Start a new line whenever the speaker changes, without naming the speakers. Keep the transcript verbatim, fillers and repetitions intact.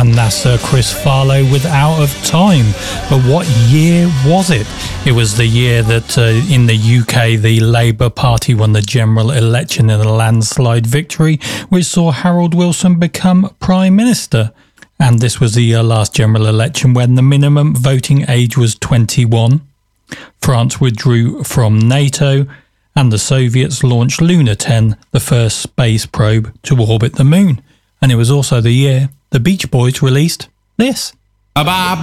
NASA Chris Farlow with Out of Time. But what year was it? It was the year that uh, in the U K the Labour Party won the general election in a landslide victory, which saw Harold Wilson become Prime Minister. And this was the uh, last general election when the minimum voting age was twenty-one. France withdrew from NATO, and the Soviets launched Luna ten, the first space probe to orbit the moon. And it was also the year the Beach Boys released this.